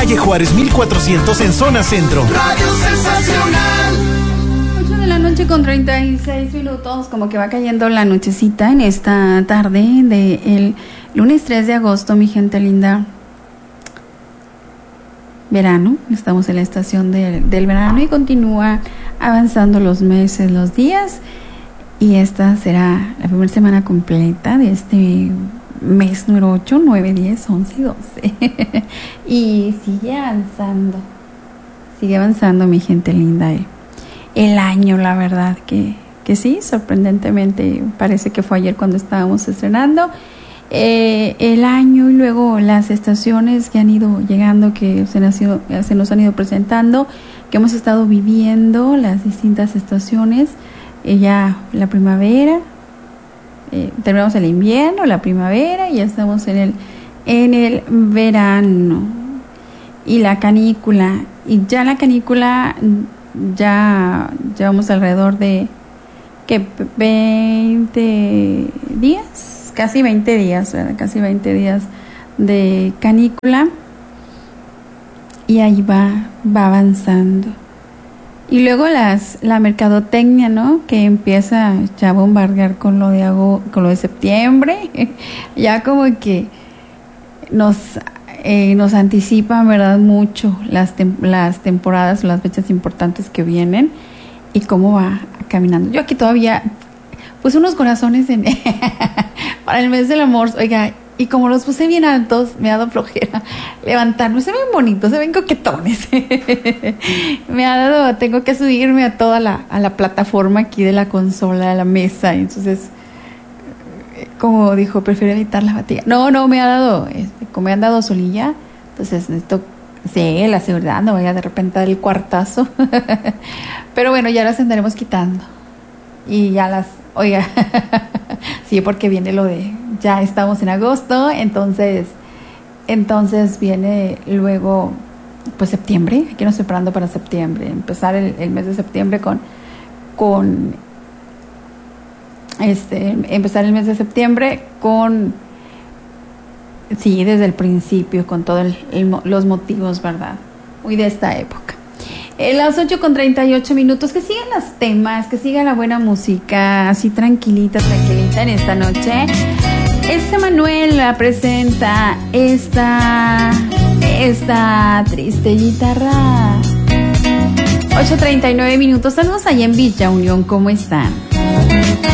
calle Juárez 1400 en zona centro. Radio Sensacional. 8 de la noche con 36 minutos, como que va cayendo la nochecita en esta tarde del lunes 3 de agosto, mi gente linda. Verano, estamos en la estación del verano y continúa avanzando los meses, los días, y esta será la primera semana completa de este mes número 8, 9, 10, 11 y 12 y sigue avanzando mi gente linda el año, la verdad que sí, sorprendentemente parece que fue ayer cuando estábamos estrenando el año, y luego las estaciones que han ido llegando, que se nos han ido presentando, que hemos estado viviendo las distintas estaciones. Ya la primavera, terminamos el invierno, la primavera, y ya estamos en el verano y la canícula. Y ya la canícula ya llevamos alrededor de 20 días. Casi 20 días, ¿verdad? Casi 20 días de canícula, y ahí va avanzando. Y luego la mercadotecnia, ¿no? Que empieza ya a bombardear con lo de septiembre. Ya como que nos anticipan, ¿verdad? Mucho las temporadas o las fechas importantes que vienen y cómo va caminando. Yo aquí todavía puse unos corazones para el mes del amor, oiga, y como los puse bien altos, me ha dado flojera levantarme. Se ven bonitos, se ven coquetones. Tengo que subirme a toda a la plataforma aquí de la consola, de la mesa. Entonces, como dijo, prefiero evitar la fatiga. No, me ha dado, como me han dado solilla, entonces necesito, sí, la seguridad, no voy a de repente dar el cuartazo. Pero bueno, ya las andaremos quitando. Y ya oiga, sí, porque viene lo de, ya estamos en agosto, entonces viene luego, pues septiembre, aquí nos preparando para septiembre, empezar el mes de septiembre empezar el mes de septiembre sí, desde el principio, con todos los motivos, ¿verdad? Muy de esta época. Las 8:38, que sigan los temas, que siga la buena música, así tranquilita en esta noche. Manuel la presenta esta triste guitarra. 8:39. Saludos allá en Villa Unión, ¿cómo están?